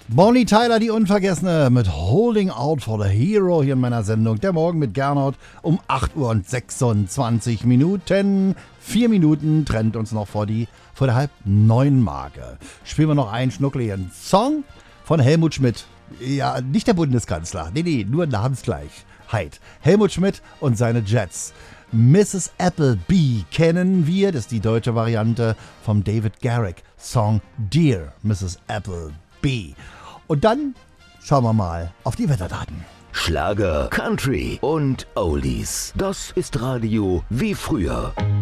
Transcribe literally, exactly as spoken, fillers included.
Bonnie Tyler, die Unvergessene, mit Holding Out for the Hero hier in meiner Sendung. Der Morgen mit Gernot um acht Uhr und sechsundzwanzig Minuten. Vier Minuten trennt uns noch vor, die, vor der halb neun Marke. Spielen wir noch einen schnuckligen Song von Helmut Schmidt. Ja, nicht der Bundeskanzler. Nee, nee, nur Namensgleichheit. Helmut Schmidt und seine Jets. Missus Appleby kennen wir. Das ist die deutsche Variante vom David Garrick Song Dear Missus Appleby. Und dann schauen wir mal auf die Wetterdaten. Schlager, Country und Oldies. Das ist Radio wie früher.